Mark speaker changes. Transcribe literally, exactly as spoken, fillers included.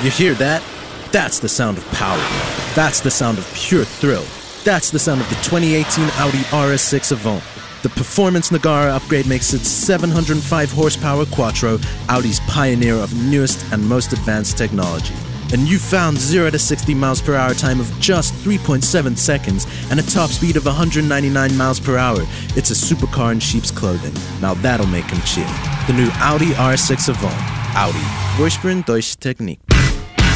Speaker 1: You hear that? That's the sound of power. That's the sound of pure thrill. That's the sound of the twenty eighteen Audi R S six Avant. The Performance Nagara upgrade makes its seven hundred five horsepower Quattro Audi's pioneer of newest and most advanced technology. A newfound zero to sixty miles per hour time of just three point seven seconds and a top speed of one hundred ninety-nine miles per hour. It's a supercar in sheep's clothing. Now that'll make him cheer. The new Audi R S six Avant. Audi. Vorsprung durch Technik.